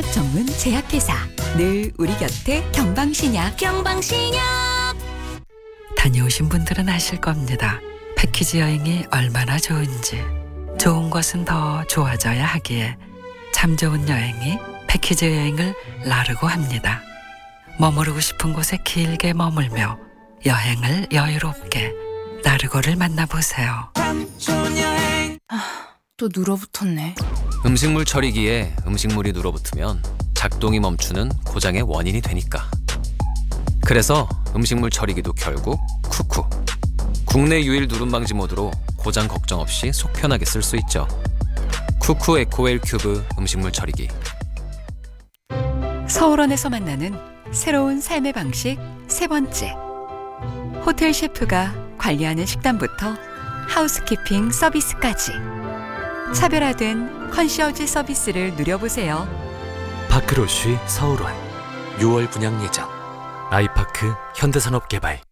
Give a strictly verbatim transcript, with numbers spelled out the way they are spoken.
한약 전문 제약회사 늘 우리 곁에 경방신약. 경방신약. 다녀오신 분들은 아실 겁니다. 패키지 여행이 얼마나 좋은지. 좋은 것은 더 좋아져야 하기에 참 좋은 여행이 패키지 여행을 나르고 합니다. 머무르고 싶은 곳에 길게 머물며 여행을 여유롭게 나르고를 만나보세요. 또 눌어붙었네. 음식물 처리기에 음식물이 눌어붙으면 작동이 멈추는 고장의 원인이 되니까. 그래서 음식물 처리기도 결국 쿠쿠. 국내 유일 누름 방지 모드로 고장 걱정 없이 속 편하게 쓸 수 있죠. 쿠쿠 에코웰 큐브 음식물 처리기. 서울원에서 만나는 새로운 삶의 방식 세 번째. 호텔 셰프가 관리하는 식단부터 하우스키핑 서비스까지 차별화된 컨시어지 서비스를 누려보세요. 파크로쉬 서울원 유월 분양 예정. 아이파크 현대산업개발.